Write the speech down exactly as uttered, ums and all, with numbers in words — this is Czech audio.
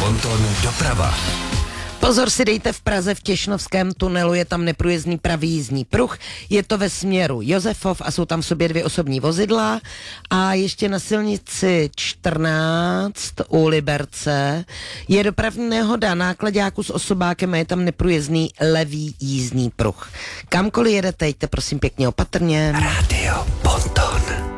Ponton doprava. Pozor si dejte, v Praze v Těšnovském tunelu je tam neprůjezdný pravý jízdní pruh, je to ve směru Josefov a jsou tam v sobě dvě osobní vozidla a ještě na silnici čtrnáct u Liberce je dopravní nehoda náklaďáku s osobákem a je tam neprůjezdný levý jízdní pruh. Kamkoliv jedete, jděte prosím pěkně opatrně. Radio Ponton.